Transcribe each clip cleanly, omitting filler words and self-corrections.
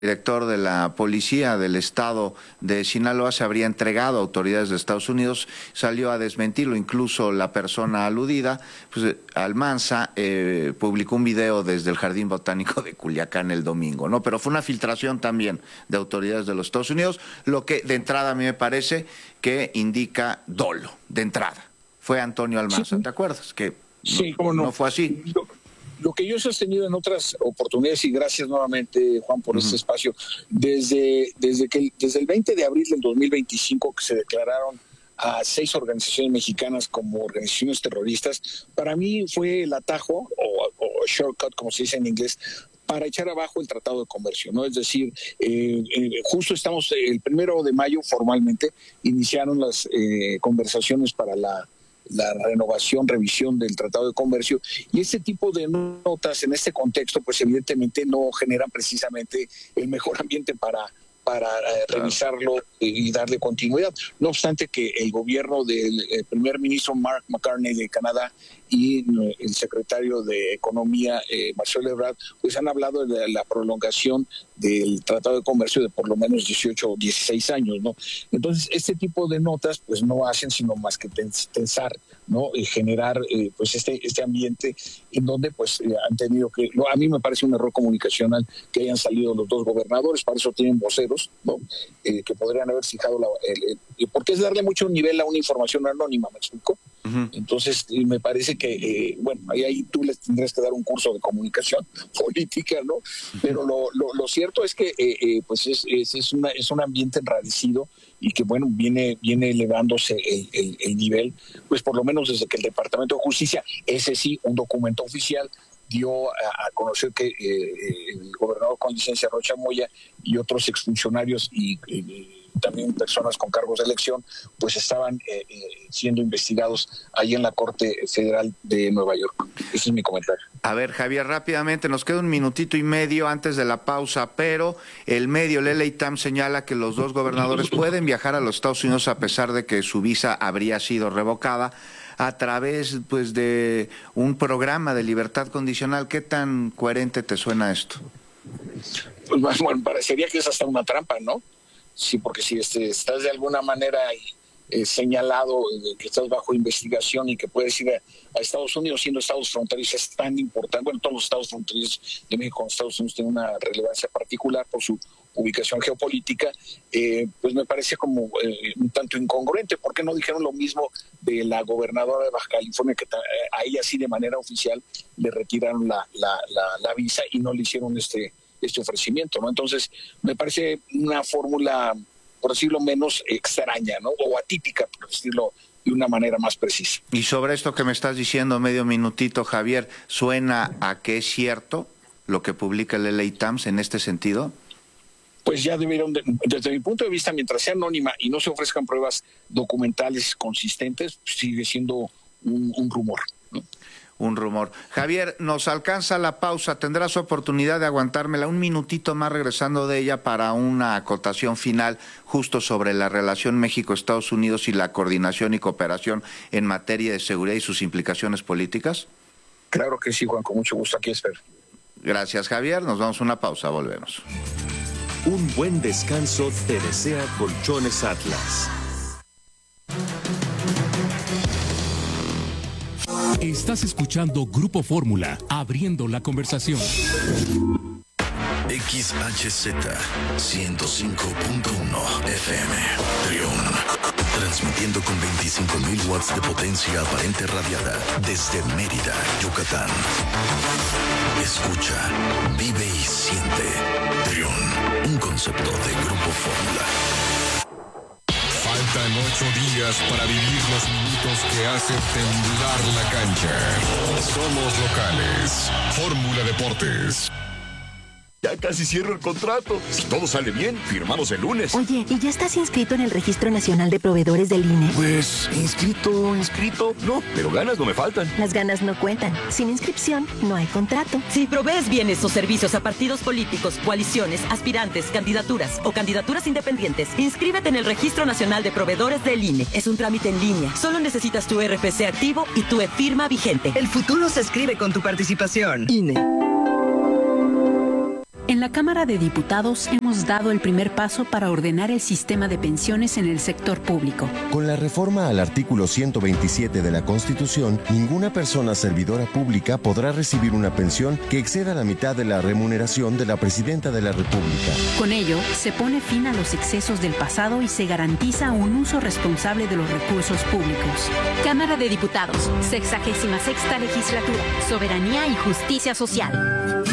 director de la policía del estado de Sinaloa se habría entregado a autoridades de Estados Unidos, salió a desmentirlo. Incluso la persona aludida, pues Almanza, publicó un video desde el Jardín Botánico de Culiacán el domingo, ¿no? Pero fue una filtración también de autoridades de los Estados Unidos, lo que de entrada a mí me parece que indica dolo, de entrada. Fue Antonio Almanza, ¿te acuerdas? Que sí, cómo no. No fue así. Lo que yo he sostenido en otras oportunidades, y gracias nuevamente, Juan, por este espacio, desde el 20 de abril del 2025 que se declararon a 6 organizaciones mexicanas como organizaciones terroristas, para mí fue el atajo, o shortcut, como se dice en inglés, para echar abajo el Tratado de Comercio, ¿no? Es decir, justo estamos, el 1 de mayo formalmente iniciaron las conversaciones para la renovación, revisión del Tratado de Comercio, y este tipo de notas en este contexto pues evidentemente no generan precisamente el mejor ambiente para revisarlo y darle continuidad. No obstante que el gobierno del primer ministro Mark McCartney de Canadá y el secretario de Economía Marcelo Ebrard pues han hablado de la prolongación del Tratado de Comercio de por lo menos 18 o 16 años, ¿no? Entonces, este tipo de notas pues no hacen sino más que tensar, ¿no? Generar pues este ambiente en donde pues han tenido que, a mí me parece un error comunicacional que hayan salido los dos gobernadores, para eso tienen voceros, ¿no? Que podrían haber fijado porque es darle mucho nivel a una información anónima, ¿me explico? Entonces me parece que ahí tú les tendrás que dar un curso de comunicación política, ¿no? Pero lo cierto es que pues es un ambiente enrarecido y que viene elevándose el nivel, pues por lo menos desde que el Departamento de Justicia, ese sí, un documento oficial, dio a conocer que el gobernador con licencia Rocha Moya y otros exfuncionarios y también personas con cargos de elección, pues estaban siendo investigados ahí en la Corte Federal de Nueva York. Ese es mi comentario. A ver, Javier, rápidamente, nos queda 1 minutito y medio antes de la pausa, pero el medio, el LA Times, señala que los dos gobernadores pueden viajar a los Estados Unidos a pesar de que su visa habría sido revocada a través pues de un programa de libertad condicional. ¿Qué tan coherente te suena esto? Pues parecería que es hasta una trampa, ¿no? Sí, porque si estás de alguna manera señalado que estás bajo investigación y que puedes ir a Estados Unidos, siendo estados fronterizos es tan importante, todos los estados fronterizos de México con Estados Unidos tienen una relevancia particular por su ubicación geopolítica, pues me parece como un tanto incongruente. ¿Por qué no dijeron lo mismo de la gobernadora de Baja California, que a ella sí de manera oficial le retiraron la visa y no le hicieron este ofrecimiento, ¿no? Entonces, me parece una fórmula, por decirlo menos, extraña, ¿no? O atípica, por decirlo de una manera más precisa. Y sobre esto que me estás diciendo, medio minutito, Javier, ¿suena a que es cierto lo que publica el LA Times en este sentido? Pues ya debieron, desde mi punto de vista, mientras sea anónima y no se ofrezcan pruebas documentales consistentes, sigue siendo un rumor, ¿no? Un rumor. Javier, nos alcanza la pausa. ¿Tendrás oportunidad de aguantármela un minutito más regresando de ella para una acotación final justo sobre la relación México-Estados Unidos y la coordinación y cooperación en materia de seguridad y sus implicaciones políticas? Claro que sí, Juan, con mucho gusto. Aquí espero. Gracias, Javier. Nos vamos a una pausa. Volvemos. Un buen descanso te desea Colchones Atlas. Estás escuchando Grupo Fórmula, abriendo la conversación. XHZ 105.1 FM Trión, transmitiendo con 25.000 watts de potencia aparente radiada desde Mérida, Yucatán. Escucha, vive y siente Trión, un concepto de Grupo Fórmula. Faltan 8 días para vivir los minutos que hacen temblar la cancha. Somos locales. Fórmula Deportes. Ya casi cierro el contrato. Si todo sale bien, firmamos el lunes. Oye, ¿y ya estás inscrito en el Registro Nacional de Proveedores del INE? Pues, inscrito. No, pero ganas no me faltan. Las ganas no cuentan. Sin inscripción, no hay contrato. Si provees bienes o servicios a partidos políticos, coaliciones, aspirantes, candidaturas o candidaturas independientes, inscríbete en el Registro Nacional de Proveedores del INE. Es un trámite en línea. Solo necesitas tu RFC activo y tu e-firma vigente. El futuro se escribe con tu participación. INE. En En la Cámara de Diputados hemos dado el primer paso para ordenar el sistema de pensiones en el sector público. Con la reforma al artículo 127 de la Constitución, ninguna persona servidora pública podrá recibir una pensión que exceda la mitad de la remuneración de la Presidenta de la República. Con ello, se pone fin a los excesos del pasado y se garantiza un uso responsable de los recursos públicos. Cámara de Diputados, 66ª Legislatura, Soberanía y Justicia Social.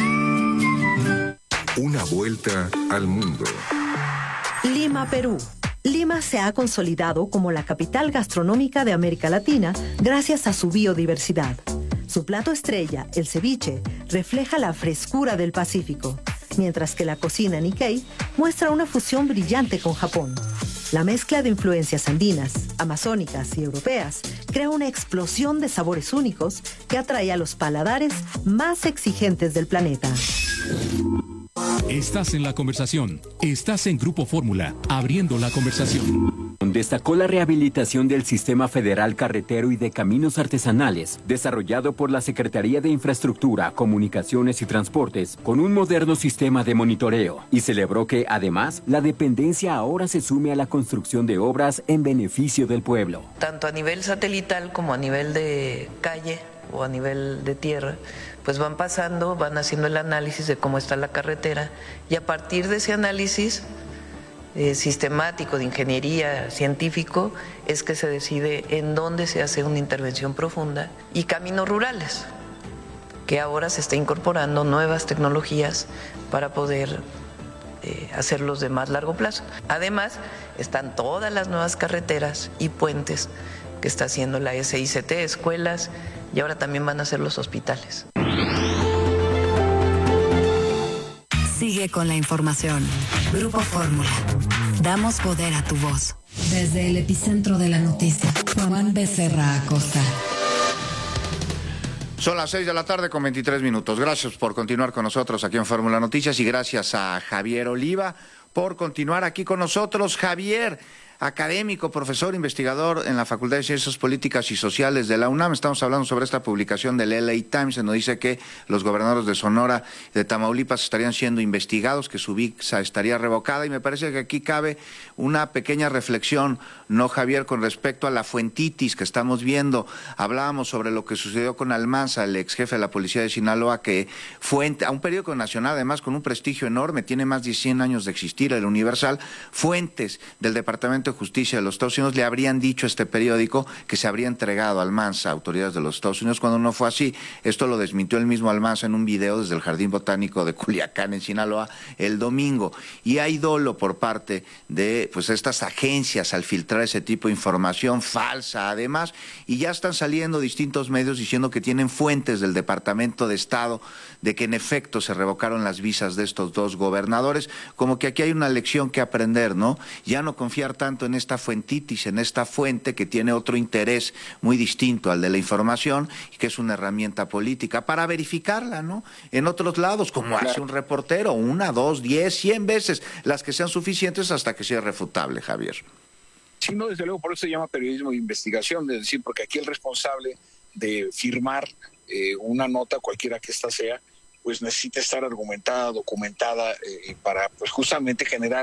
Una vuelta al mundo. Lima, Perú. Lima se ha consolidado como la capital gastronómica de América Latina gracias a su biodiversidad. Su plato estrella, el ceviche, refleja la frescura del Pacífico, mientras que la cocina Nikkei muestra una fusión brillante con Japón. La mezcla de influencias andinas, amazónicas y europeas crea una explosión de sabores únicos que atrae a los paladares más exigentes del planeta. Estás en la conversación. Estás en Grupo Fórmula, abriendo la conversación. Destacó la rehabilitación del Sistema Federal Carretero y de Caminos Artesanales, desarrollado por la Secretaría de Infraestructura, Comunicaciones y Transportes, con un moderno sistema de monitoreo, y celebró que, además, la dependencia ahora se sume a la construcción de obras en beneficio del pueblo. Tanto a nivel satelital como a nivel de calle o a nivel de tierra, pues van pasando, van haciendo el análisis de cómo está la carretera, y a partir de ese análisis sistemático de ingeniería científico es que se decide en dónde se hace una intervención profunda. Y caminos rurales, que ahora se está incorporando nuevas tecnologías para poder hacerlos de más largo plazo. Además, están todas las nuevas carreteras y puentes que está haciendo la SICT, escuelas, y ahora también van a hacer los hospitales. Sigue con la información. Grupo Fórmula. Damos poder a tu voz. Desde el epicentro de la noticia, Juan Becerra Acosta. Son las 6 de la tarde con 23 minutos. Gracias por continuar con nosotros aquí en Fórmula Noticias y gracias a Javier Oliva por continuar aquí con nosotros. Javier, académico, profesor, investigador en la Facultad de Ciencias Políticas y Sociales de la UNAM. Estamos hablando sobre esta publicación del LA Times, en donde dice que los gobernadores de Sonora y de Tamaulipas estarían siendo investigados, que su visa estaría revocada, y me parece que aquí cabe una pequeña reflexión, ¿no, Javier?, con respecto a la fuentitis que estamos viendo. Hablábamos sobre lo que sucedió con Almanza, el ex jefe de la policía de Sinaloa, que a un periódico nacional, además con un prestigio enorme, tiene más de 100 años de existir, el Universal. Fuentes del Departamento de Justicia de los Estados Unidos le habrían dicho a este periódico que se habría entregado Almanza a autoridades de los Estados Unidos, cuando no fue así. Esto lo desmintió el mismo Almanza en un video desde el Jardín Botánico de Culiacán, en Sinaloa, el domingo. Y hay dolo por parte de estas agencias al filtrar ese tipo de información falsa, además, y ya están saliendo distintos medios diciendo que tienen fuentes del Departamento de Estado de que en efecto se revocaron las visas de estos dos gobernadores. Como que aquí hay una lección que aprender, ¿no? Ya no confiar tanto en esta fuentitis, en esta fuente que tiene otro interés muy distinto al de la información y que es una herramienta política para verificarla, ¿no? En otros lados, como hace un reportero, 1, 2, 10, 100 veces, las que sean suficientes hasta que sea refutable, Javier. Sí, no, desde luego, por eso se llama periodismo de investigación, es decir, porque aquí el responsable de firmar una nota, cualquiera que ésta sea, pues necesita estar argumentada, documentada, para pues justamente generar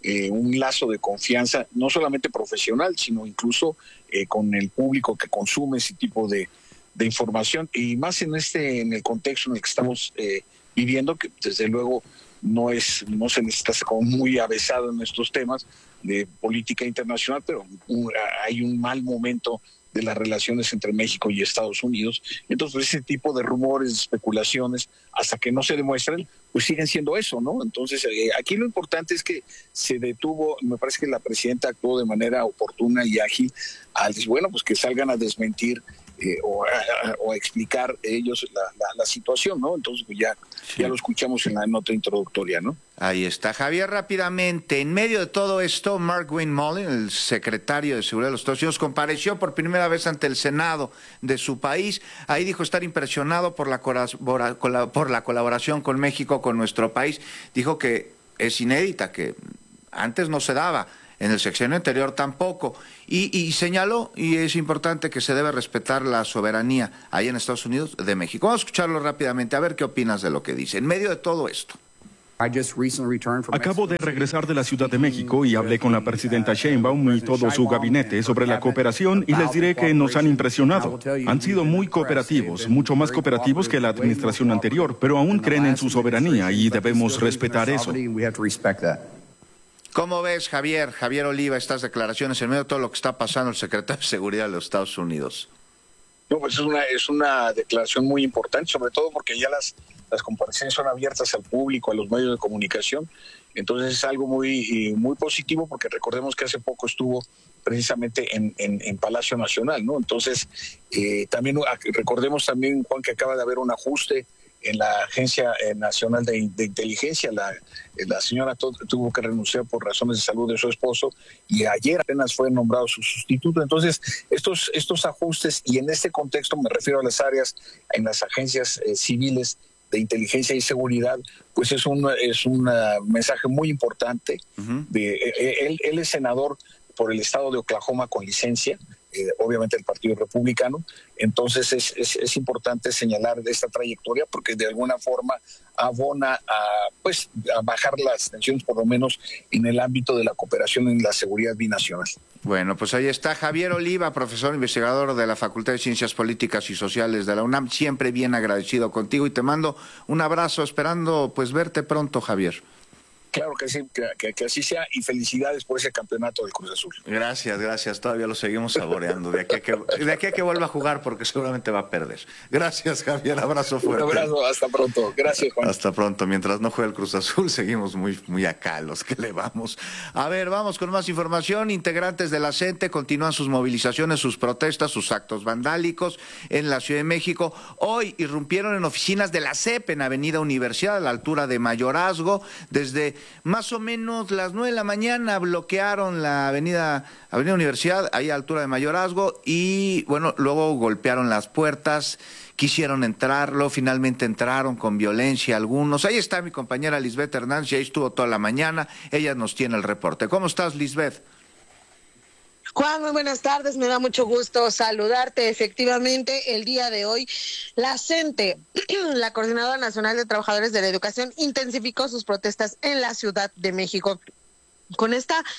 un lazo de confianza, no solamente profesional, sino incluso con el público que consume ese tipo de información, y más en el contexto en el que estamos viviendo, que desde luego no se necesita ser como muy avesado en estos temas de política internacional, pero hay un mal momento de las relaciones entre México y Estados Unidos. Entonces ese tipo de rumores, especulaciones, hasta que no se demuestren, pues siguen siendo eso, ¿no? Entonces aquí lo importante es que se detuvo, me parece que la presidenta actuó de manera oportuna y ágil al decir, bueno, pues que salgan a desmentir o a explicar ellos la situación, ¿no? Entonces pues ya lo escuchamos en la nota introductoria, ¿no? Ahí está. Javier, rápidamente, en medio de todo esto, Mark Wayne Mullin, el secretario de Seguridad de los Estados Unidos, compareció por primera vez ante el Senado de su país. Ahí dijo estar impresionado por la colaboración con México, con nuestro país. Dijo que es inédita, que antes no se daba, en el sexenio anterior tampoco, y señaló, y es importante, que se debe respetar la soberanía ahí en Estados Unidos de México. Vamos a escucharlo rápidamente, a ver qué opinas de lo que dice, en medio de todo esto. Acabo de regresar de la Ciudad de México y hablé con la presidenta Sheinbaum y todo su gabinete sobre la cooperación y les diré que nos han impresionado. Han sido muy cooperativos, mucho más cooperativos que la administración anterior, pero aún creen en su soberanía y debemos respetar eso. ¿Cómo ves, Javier Oliva, estas declaraciones en medio de todo lo que está pasando el secretario de Seguridad de los Estados Unidos? No, pues es una declaración muy importante, sobre todo porque ya las comparecencias son abiertas al público, a los medios de comunicación. Entonces es algo muy positivo, porque recordemos que hace poco estuvo precisamente en Palacio Nacional, ¿no? Entonces también recordemos también, Juan, que acaba de haber un ajuste en la Agencia Nacional de Inteligencia. La señora tuvo que renunciar por razones de salud de su esposo y ayer apenas fue nombrado su sustituto. Entonces, estos ajustes, y en este contexto me refiero a las áreas en las agencias civiles de inteligencia y seguridad, pues es un mensaje muy importante. Él es senador por el estado de Oklahoma con licencia, obviamente el Partido Republicano. Entonces es importante señalar esta trayectoria, porque de alguna forma abona a bajar las tensiones, por lo menos en el ámbito de la cooperación en la seguridad binacional. Bueno, pues ahí está Javier Oliva, profesor investigador de la Facultad de Ciencias Políticas y Sociales de la UNAM. Siempre bien agradecido contigo y te mando un abrazo, esperando pues verte pronto, Javier. Claro que sí, que así sea, y felicidades por ese campeonato del Cruz Azul. Gracias, todavía lo seguimos saboreando, de aquí a que vuelva a jugar, porque seguramente va a perder. Gracias, Javier, abrazo fuerte. Un abrazo, hasta pronto, gracias, Juan. Hasta pronto, mientras no juegue el Cruz Azul, seguimos muy acá los que le vamos. A ver, vamos con más información. Integrantes de la CENTE continúan sus movilizaciones, sus protestas, sus actos vandálicos en la Ciudad de México. Hoy irrumpieron en oficinas de la CEP en Avenida Universidad, a la altura de Mayorazgo. Desde más o menos las 9 de la mañana bloquearon la Avenida Universidad, ahí a la altura de Mayorazgo, y bueno, luego golpearon las puertas, quisieron entrarlo, finalmente entraron con violencia algunos. Ahí está mi compañera Lisbeth Hernández, y ahí estuvo toda la mañana, ella nos tiene el reporte. ¿Cómo estás, Lisbeth? Juan, muy buenas tardes, me da mucho gusto saludarte. Efectivamente, el día de hoy, la CENTE, la Coordinadora Nacional de Trabajadores de la Educación, intensificó sus protestas en la Ciudad de México. Con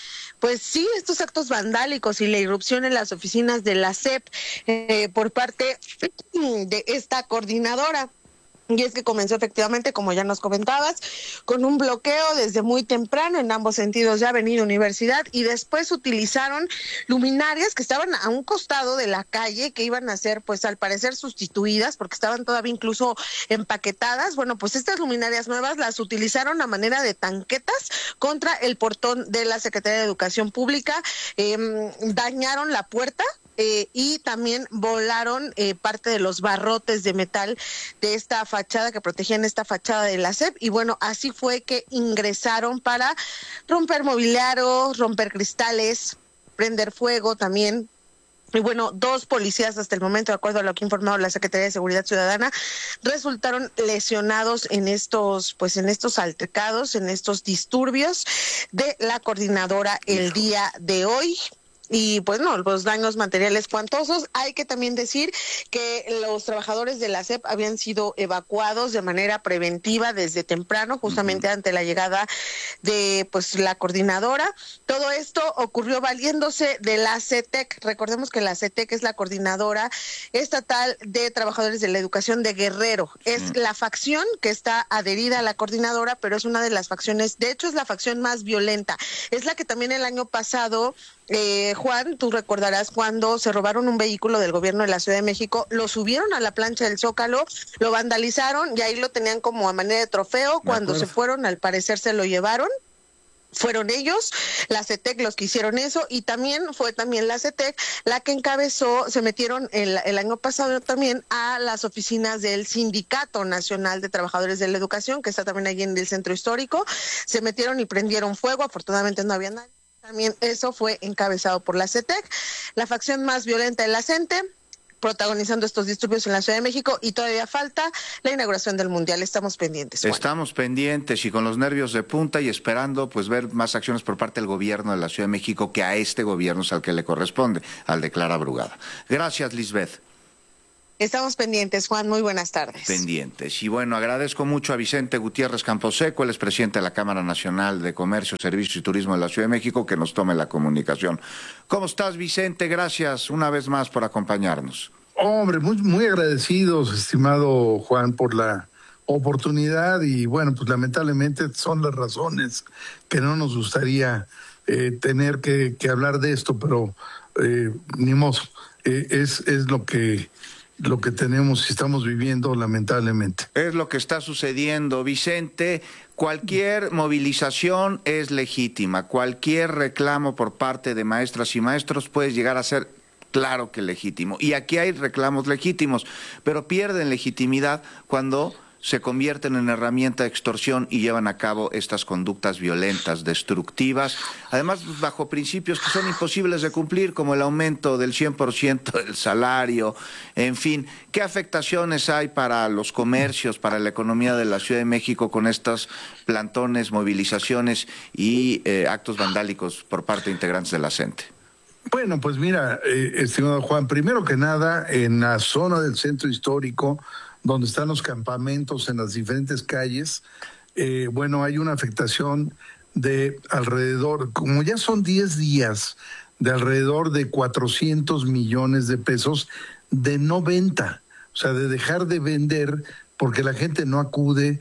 estos actos vandálicos y la irrupción en las oficinas de la CEP por parte de esta coordinadora. Y es que comenzó efectivamente, como ya nos comentabas, con un bloqueo desde muy temprano en ambos sentidos de Avenida Universidad, y después utilizaron luminarias que estaban a un costado de la calle, que iban a ser, pues al parecer, sustituidas porque estaban todavía incluso empaquetadas. Bueno, pues estas luminarias nuevas las utilizaron a manera de tanquetas contra el portón de la Secretaría de Educación Pública, dañaron la puerta, y también volaron parte de los barrotes de metal de esta fachada que protegían esta fachada de la SEP. Y bueno, así fue que ingresaron para romper mobiliario, romper cristales, prender fuego también. Y bueno, 2 policías hasta el momento, de acuerdo a lo que ha informado la Secretaría de Seguridad Ciudadana, resultaron lesionados en estos altercados, en estos disturbios de la coordinadora el día de hoy. Y pues no, los daños materiales cuantosos. Hay que también decir que los trabajadores de la SEP habían sido evacuados de manera preventiva desde temprano, justamente ante la llegada de la coordinadora. Todo esto ocurrió valiéndose de la CETEC. Recordemos que la CETEC es la Coordinadora Estatal de Trabajadores de la Educación de Guerrero. Es la facción que está adherida a la coordinadora, pero es una de las facciones, de hecho es la facción más violenta. Es la que también el año pasado, Juan, tú recordarás cuando se robaron un vehículo del gobierno de la Ciudad de México, lo subieron a la plancha del Zócalo, lo vandalizaron y ahí lo tenían como a manera de trofeo. Cuando se fueron, al parecer se lo llevaron. Fueron ellos, la CETEC, los que hicieron eso, y fue la CETEC la que encabezó. Se metieron el año pasado también a las oficinas del Sindicato Nacional de Trabajadores de la Educación, que está también allí en el Centro Histórico. Se metieron y prendieron fuego, afortunadamente no había nadie. También eso fue encabezado por la CETEC, la facción más violenta de la CENTE, protagonizando estos disturbios en la Ciudad de México, y todavía falta la inauguración del Mundial. Estamos pendientes, Juan. Estamos pendientes y con los nervios de punta y esperando ver más acciones por parte del gobierno de la Ciudad de México, que a este gobierno es al que le corresponde, al de Clara Brugada. Gracias, Lisbeth. Estamos pendientes, Juan, muy buenas tardes. Pendientes. Y bueno, agradezco mucho a Vicente Gutiérrez Camposeco, él es presidente de la Cámara Nacional de Comercio, Servicios y Turismo de la Ciudad de México, que nos tome la comunicación. ¿Cómo estás, Vicente? Gracias una vez más por acompañarnos. Hombre, muy agradecidos, estimado Juan, por la oportunidad y bueno, pues lamentablemente son las razones que no nos gustaría tener que hablar de esto, pero ni modo, es lo que tenemos y estamos viviendo lamentablemente. Es lo que está sucediendo, Vicente. Cualquier movilización es legítima, cualquier reclamo por parte de maestras y maestros puede llegar a ser claro que legítimo. Y aquí hay reclamos legítimos, pero pierden legitimidad cuando se convierten en herramienta de extorsión y llevan a cabo estas conductas violentas, destructivas, además bajo principios que son imposibles de cumplir, como el aumento del 100% del salario, en fin. ¿Qué afectaciones hay para los comercios, para la economía de la Ciudad de México con estos plantones, movilizaciones y actos vandálicos por parte de integrantes de la CENTE? Bueno, pues mira, estimado Juan, primero que nada, en la zona del centro histórico, donde están los campamentos en las diferentes calles, bueno, hay una afectación de alrededor, como ya son 10 días, de alrededor de 400 millones de pesos de no venta, o sea, de dejar de vender porque la gente no acude,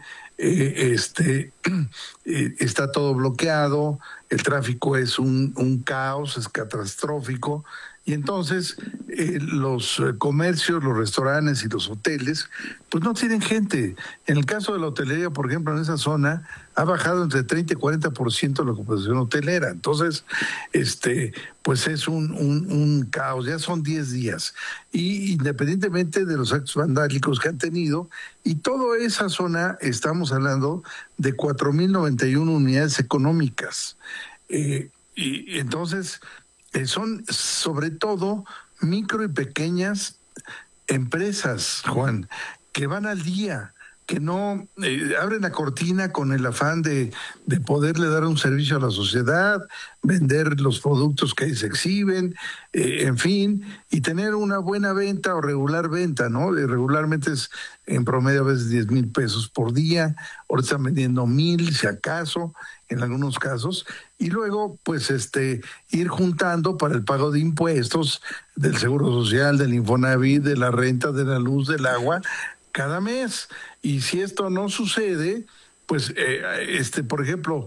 está todo bloqueado, el tráfico es un caos, es catastrófico. Y entonces los comercios, los restaurantes y los hoteles, pues no tienen gente. En el caso de la hotelería, por ejemplo, en esa zona, ha bajado entre 30 y 40% la ocupación hotelera. Entonces, pues es un caos. Ya son 10 días. Y independientemente de los actos vandálicos que han tenido, y toda esa zona, estamos hablando de 4.091 unidades económicas. Y entonces son sobre todo micro y pequeñas empresas, Juan, que van al día, que no abren la cortina con el afán de poderle dar un servicio a la sociedad, vender los productos que ahí se exhiben, en fin, y tener una buena venta o regular venta, ¿no? Regularmente es en promedio a veces 10,000 pesos por día, ahora están vendiendo 1,000 si acaso, en algunos casos, y luego pues ir juntando para el pago de impuestos, del Seguro Social, del Infonavit, de la renta, de la luz, del agua, cada mes. Y si esto no sucede, pues por ejemplo,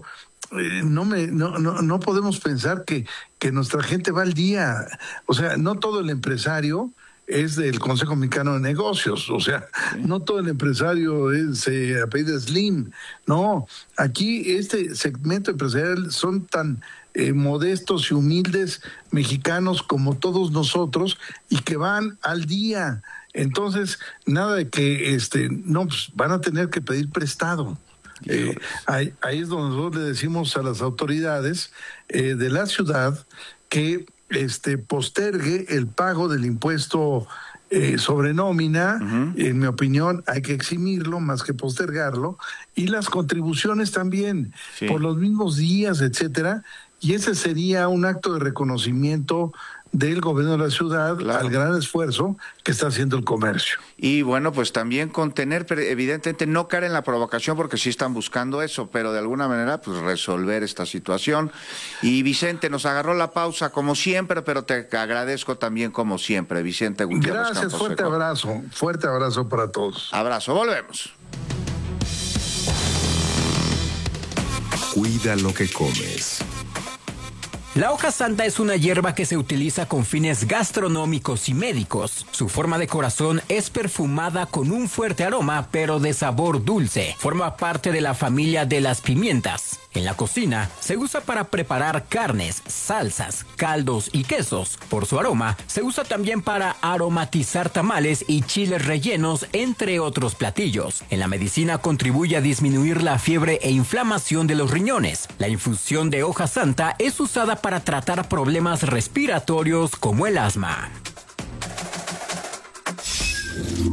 no podemos pensar que nuestra gente va al día. O sea, no todo el empresario es del Consejo Mexicano de Negocios, o sea, no todo el empresario se apellida Slim, no, aquí este segmento empresarial son tan modestos y humildes mexicanos como todos nosotros y que van al día. Entonces, nada de que no, pues van a tener que pedir prestado. Ahí es donde nosotros le decimos a las autoridades de la ciudad que postergue el pago del impuesto sobre nómina. En mi opinión, hay que eximirlo más que postergarlo, y las contribuciones también, por los mismos días, etcétera, y ese sería un acto de reconocimiento del gobierno de la ciudad, al gran esfuerzo que está haciendo el comercio. Y bueno, pues también contener, pero evidentemente no caer en la provocación, porque sí están buscando eso, pero de alguna manera pues resolver esta situación. Y Vicente, nos agarró la pausa como siempre, pero te agradezco también como siempre, Vicente Gutiérrez. Gracias, fuerte abrazo para todos. Abrazo, volvemos. Cuida lo que comes. La hoja santa es una hierba que se utiliza con fines gastronómicos y médicos. Su forma de corazón es perfumada con un fuerte aroma, pero de sabor dulce. Forma parte de la familia de las pimientas. En la cocina se usa para preparar carnes, salsas, caldos y quesos. Por su aroma, se usa también para aromatizar tamales y chiles rellenos, entre otros platillos. En la medicina contribuye a disminuir la fiebre e inflamación de los riñones. La infusión de hoja santa es usada para tratar problemas respiratorios como el asma.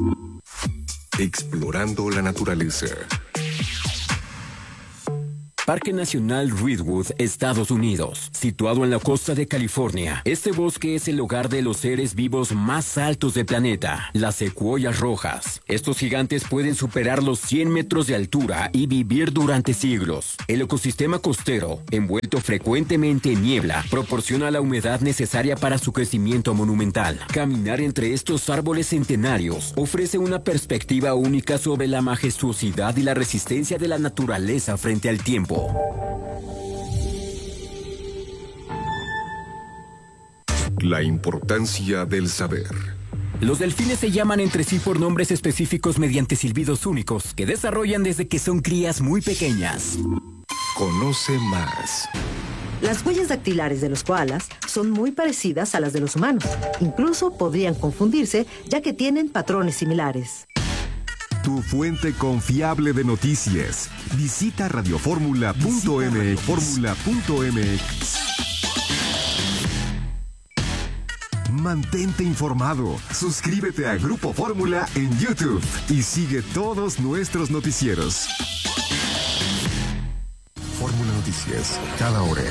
Explorando la naturaleza. Parque Nacional Redwood, Estados Unidos. Situado en la costa de California, este bosque es el hogar de los seres vivos más altos del planeta, las secuoyas rojas. Estos gigantes pueden superar los 100 metros de altura y vivir durante siglos. El ecosistema costero, envuelto frecuentemente en niebla, proporciona la humedad necesaria para su crecimiento monumental. Caminar entre estos árboles centenarios ofrece una perspectiva única sobre la majestuosidad y la resistencia de la naturaleza frente al tiempo. La importancia del saber. Los delfines se llaman entre sí por nombres específicos mediante silbidos únicos que desarrollan desde que son crías muy pequeñas. Conoce más. Las huellas dactilares de los koalas son muy parecidas a las de los humanos. Incluso podrían confundirse, ya que tienen patrones similares. Tu fuente confiable de noticias. Visita radioformula.mx. Mantente informado. Suscríbete a Grupo Fórmula en YouTube y sigue todos nuestros noticieros. Fórmula Noticias, cada hora.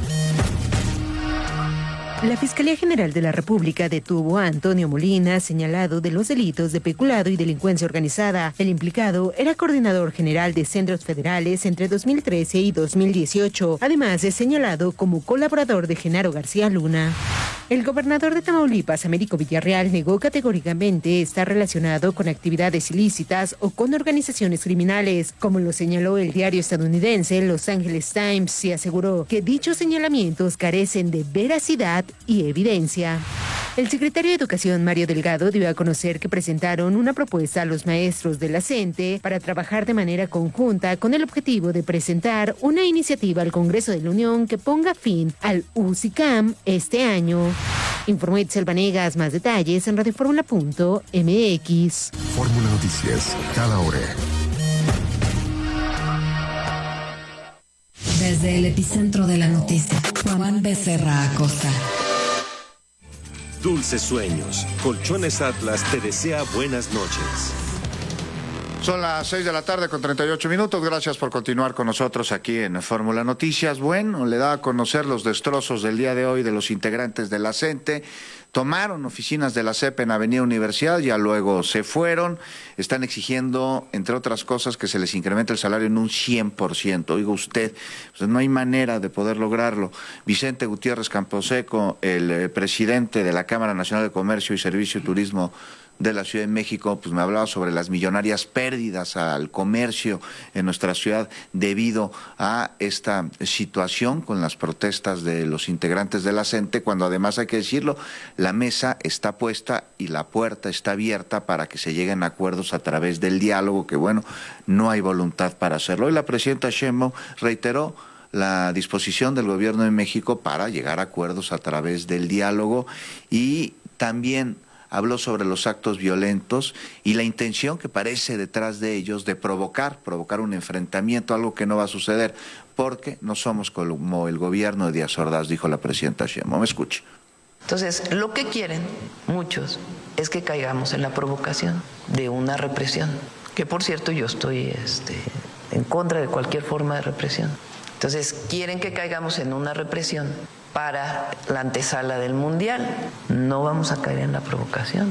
La Fiscalía General de la República detuvo a Antonio Molina, señalado de los delitos de peculado y delincuencia organizada. El implicado era coordinador general de centros federales entre 2013 y 2018. Además, es señalado como colaborador de Genaro García Luna. El gobernador de Tamaulipas, Américo Villarreal, negó categóricamente estar relacionado con actividades ilícitas o con organizaciones criminales, como lo señaló el diario estadounidense Los Angeles Times, y aseguró que dichos señalamientos carecen de veracidad y evidencia. El secretario de Educación, Mario Delgado, dio a conocer que presentaron una propuesta a los maestros de la CENTE para trabajar de manera conjunta con el objetivo de presentar una iniciativa al Congreso de la Unión que ponga fin al UCICAM este año. Informó Itzel Vanegas. Más detalles en radioformula.mx. Fórmula Noticias, cada hora. Desde el epicentro de la noticia, Juan Becerra Acosta. Dulces sueños. Colchones Atlas te desea buenas noches. Son las 6 de la tarde con 38 minutos. Gracias por continuar con nosotros aquí en Fórmula Noticias. Bueno, le da a conocer los destrozos del día de hoy de los integrantes de la CENTE. Tomaron oficinas de la CEP en Avenida Universidad, ya luego se fueron. Están exigiendo, entre otras cosas, que se les incremente el salario en un 100%. Oiga usted, pues no hay manera de poder lograrlo. Vicente Gutiérrez Camposeco, el presidente de la Cámara Nacional de Comercio y Servicio y Turismo de la Ciudad de México, pues me hablaba sobre las millonarias pérdidas al comercio en nuestra ciudad debido a esta situación con las protestas de los integrantes de la CENTE, cuando además hay que decirlo, la mesa está puesta y la puerta está abierta para que se lleguen a acuerdos a través del diálogo, que bueno, no hay voluntad para hacerlo. Hoy la presidenta Sheinbaum reiteró la disposición del gobierno de México para llegar a acuerdos a través del diálogo y también habló sobre los actos violentos y la intención que parece detrás de ellos de provocar un enfrentamiento, algo que no va a suceder, porque no somos como el gobierno de Díaz Ordaz, dijo la presidenta Sheinbaum. Escuche. Entonces, lo que quieren muchos es que caigamos en la provocación de una represión, que por cierto yo estoy en contra de cualquier forma de represión. Entonces, quieren que caigamos en una represión para la antesala del Mundial. No vamos a caer en la provocación.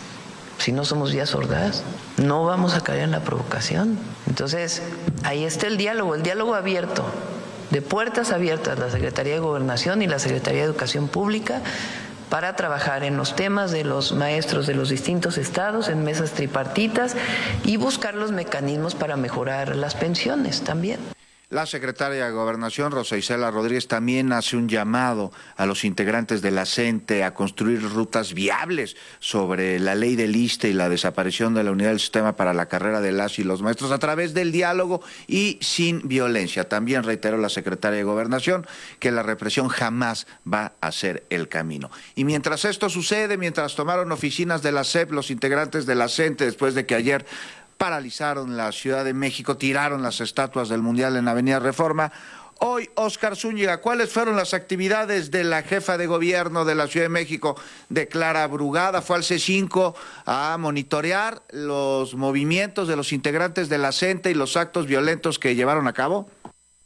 Si no somos Díaz Ordaz, no vamos a caer en la provocación. Entonces, ahí está el diálogo abierto, de puertas abiertas, la Secretaría de Gobernación y la Secretaría de Educación Pública, para trabajar en los temas de los maestros de los distintos estados, en mesas tripartitas, y buscar los mecanismos para mejorar las pensiones también. La secretaria de Gobernación, Rosa Isela Rodríguez, también hace un llamado a los integrantes de la CENTE a construir rutas viables sobre la ley del ISSSTE y la desaparición de la unidad del sistema para la carrera de las y los maestros a través del diálogo y sin violencia. También reiteró la secretaria de Gobernación que la represión jamás va a ser el camino. Y mientras esto sucede, mientras tomaron oficinas de la CEP, los integrantes de la CENTE, después de que ayer paralizaron la Ciudad de México, tiraron las estatuas del Mundial en Avenida Reforma. Hoy, Óscar Zúñiga, ¿cuáles fueron las actividades de la jefa de gobierno de la Ciudad de México, de Clara Brugada? Fue al C5 a monitorear los movimientos de los integrantes de la CENTE y los actos violentos que llevaron a cabo.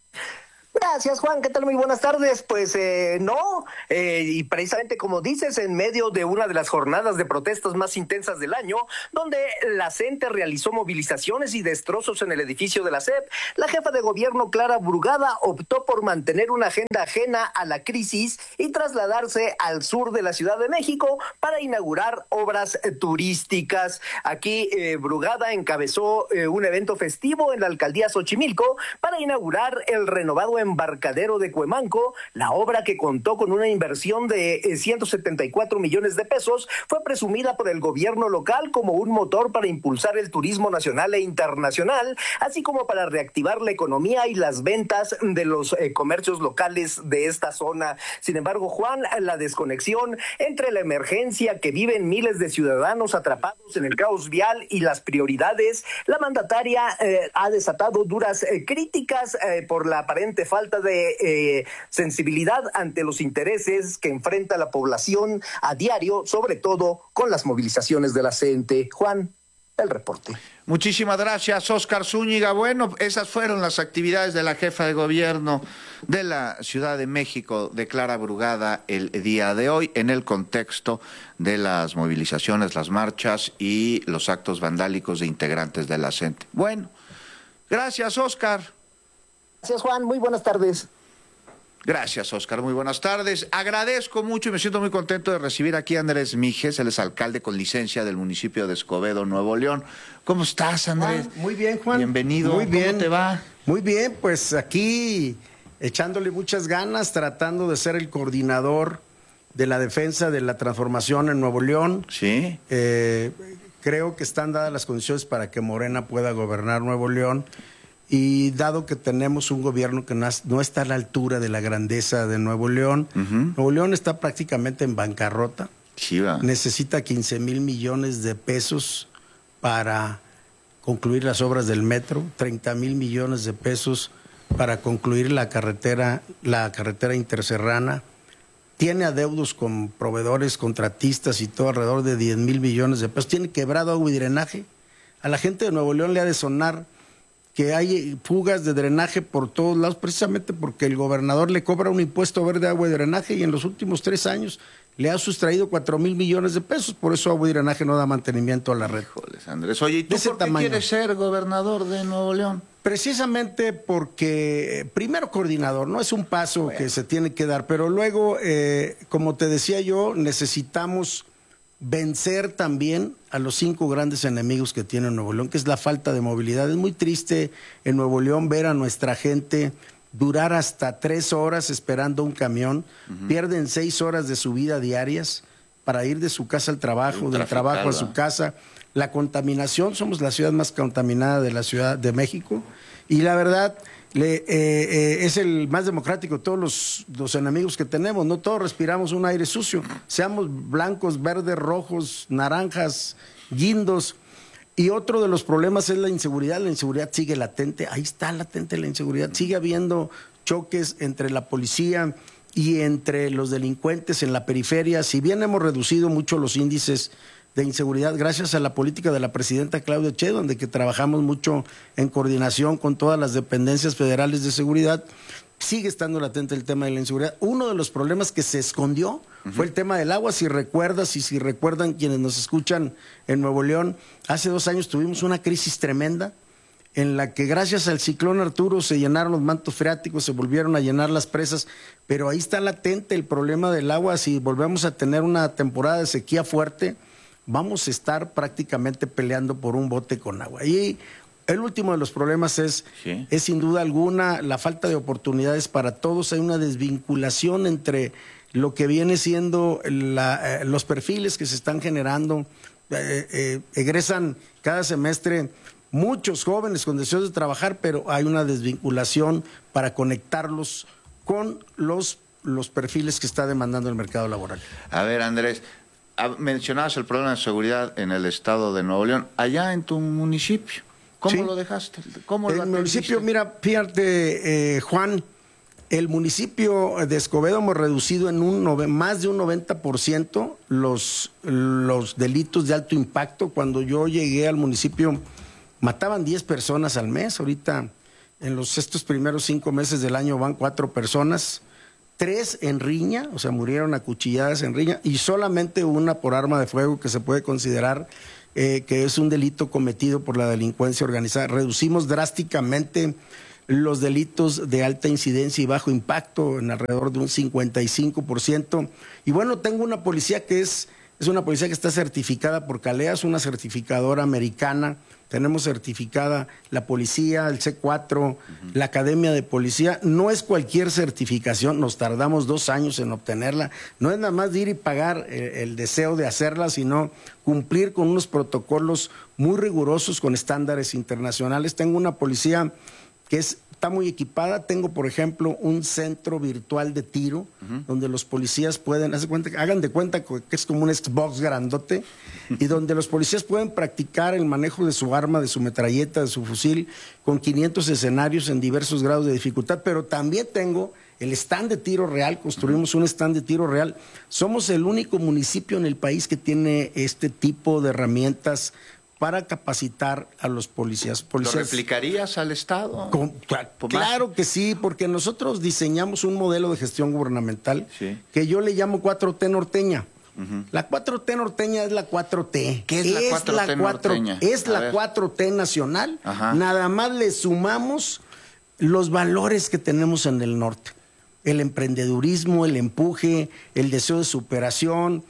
Gracias, Juan. ¿Qué tal? Muy buenas tardes. Pues no, y precisamente como dices, en medio de una de las jornadas de protestas más intensas del año, donde la CENTE realizó movilizaciones y destrozos en el edificio de la SEP, la jefa de gobierno, Clara Brugada, optó por mantener una agenda ajena a la crisis y trasladarse al sur de la Ciudad de México para inaugurar obras turísticas. Aquí Brugada encabezó un evento festivo en la alcaldía Xochimilco para inaugurar el renovado embarcadero de Cuemanco. La obra, que contó con una inversión de 174 millones de pesos, fue presumida por el gobierno local como un motor para impulsar el turismo nacional e internacional, así como para reactivar la economía y las ventas de los comercios locales de esta zona. Sin embargo, Juan, la desconexión entre la emergencia que viven miles de ciudadanos atrapados en el caos vial y las prioridades, la mandataria ha desatado duras críticas por la aparente falta de sensibilidad ante los intereses que enfrenta la población a diario, sobre todo con las movilizaciones de la CENTE. Juan, el reporte. Muchísimas gracias, Óscar Zúñiga. Bueno, esas fueron las actividades de la jefa de gobierno de la Ciudad de México, de Clara Brugada, el día de hoy, en el contexto de las movilizaciones, las marchas y los actos vandálicos de integrantes de la CENTE. Bueno, gracias, Óscar. Gracias, Juan. Muy buenas tardes. Gracias, Óscar. Muy buenas tardes. Agradezco mucho y me siento muy contento de recibir aquí a Andrés Mijes, él es alcalde con licencia del municipio de Escobedo, Nuevo León. ¿Cómo estás, Andrés? Juan, muy bien, Juan. Bienvenido. Muy bien. ¿Cómo te va? Muy bien, pues aquí echándole muchas ganas, tratando de ser el coordinador de la defensa de la transformación en Nuevo León. Sí. Creo que están dadas las condiciones para que Morena pueda gobernar Nuevo León. Y dado que tenemos un gobierno que no está a la altura de la grandeza de Nuevo León, Nuevo León está prácticamente en bancarrota. Sí, va. Necesita 15,000 millones de pesos para concluir las obras del metro, 30,000 millones de pesos para concluir la carretera interserrana. Tiene adeudos con proveedores, contratistas y todo, alrededor de 10,000 millones de pesos. Tiene quebrado agua y drenaje. A la gente de Nuevo León le ha de sonar que hay fugas de drenaje por todos lados, precisamente porque el gobernador le cobra un impuesto verde de agua y drenaje y en los últimos 3 años le ha sustraído 4,000 millones de pesos. Por eso agua y drenaje no da mantenimiento a la red. Híjoles, Andrés. Oye, ¿y tú por qué quieres ser gobernador de Nuevo León? Precisamente porque, primero, coordinador, no es un paso que se tiene que dar, pero luego, como te decía yo, necesitamos vencer también a los 5 grandes enemigos que tiene Nuevo León, que es la falta de movilidad. Es muy triste en Nuevo León ver a nuestra gente durar hasta 3 horas esperando un camión. Pierden 6 horas de su vida diarias para ir de su casa al trabajo, del trabajo a su casa. La contaminación, somos la ciudad más contaminada de la Ciudad de México, y la verdad es el más democrático de todos los enemigos que tenemos. No todos respiramos un aire sucio, seamos blancos, verdes, rojos, naranjas, guindos. Y otro de los problemas es la inseguridad. La inseguridad sigue latente, ahí está latente la inseguridad. Sigue habiendo choques entre la policía y entre los delincuentes en la periferia. Si bien hemos reducido mucho los índices de inseguridad gracias a la política de la presidenta Claudia Sheinbaum, donde que trabajamos mucho en coordinación con todas las dependencias federales de seguridad, sigue estando latente el tema de la inseguridad. Uno de los problemas que se escondió fue el tema del agua. Si recuerdas y si recuerdan quienes nos escuchan en Nuevo León, hace 2 años tuvimos una crisis tremenda en la que gracias al ciclón Arturo se llenaron los mantos freáticos, se volvieron a llenar las presas, pero ahí está latente el problema del agua. Si volvemos a tener una temporada de sequía fuerte, vamos a estar prácticamente peleando por un bote con agua. Y el último de los problemas es sin duda alguna la falta de oportunidades para todos. Hay una desvinculación entre lo que viene siendo los perfiles que se están generando. Egresan cada semestre muchos jóvenes con deseos de trabajar, pero hay una desvinculación para conectarlos con los perfiles que está demandando el mercado laboral. A ver, Andrés, mencionabas el problema de seguridad en el estado de Nuevo León. Allá en tu municipio, ¿cómo lo dejaste? ¿Cómo el municipio, mira, fíjate, Juan, el municipio de Escobedo hemos reducido en más de un 90% los delitos de alto impacto. Cuando yo llegué al municipio mataban 10 personas al mes. Ahorita estos primeros 5 meses del año van 4 personas, 3 en riña, o sea, murieron acuchilladas en riña, y solamente una por arma de fuego, que se puede considerar que es un delito cometido por la delincuencia organizada. Reducimos drásticamente los delitos de alta incidencia y bajo impacto en alrededor de un 55%. Y bueno, tengo una policía que es una policía que está certificada por CALEA, es una certificadora americana. Tenemos certificada la policía, el C4, la Academia de Policía. No es cualquier certificación, nos tardamos 2 años en obtenerla. No es nada más de ir y pagar el deseo de hacerla, sino cumplir con unos protocolos muy rigurosos con estándares internacionales. Tengo una policía que está muy equipada. Tengo, por ejemplo, un centro virtual de tiro, donde los policías pueden, hagan de cuenta que es como un Xbox grandote, y donde los policías pueden practicar el manejo de su arma, de su metralleta, de su fusil, con 500 escenarios en diversos grados de dificultad. Pero también tengo el stand de tiro real, construimos un stand de tiro real. Somos el único municipio en el país que tiene este tipo de herramientas para capacitar a los policías. ¿Lo replicarías al Estado? Claro que sí, porque nosotros diseñamos un modelo de gestión gubernamental que yo le llamo 4T norteña. La 4T norteña es la 4T. ¿Qué es la 4T norteña? Es la 4T nacional. Nada más le sumamos los valores que tenemos en el norte. El emprendedurismo, el empuje, el deseo de superación,